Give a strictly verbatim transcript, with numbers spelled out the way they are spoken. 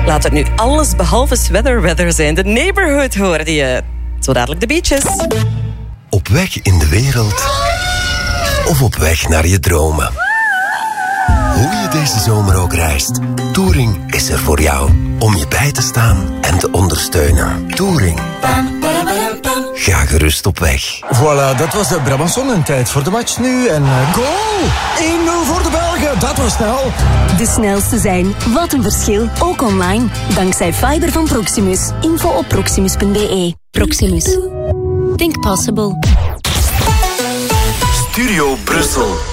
Laat het nu alles behalve sweater weather zijn. De neighborhood hoorde je. Zo dadelijk de beaches. Op weg in de wereld of op weg naar je dromen. Hoe je deze zomer ook reist, Touring is er voor jou. Om je bij te staan en te ondersteunen. Touring. Ga gerust op weg. Voilà, dat was de Brabanson en tijd voor de match nu. En uh, goal! één nul voor de Belgen, dat was snel. De snelste zijn. Wat een verschil. Ook online. Dankzij fiber van Proximus. Info op proximus punt b e. Proximus. Think possible. Studio Brussel.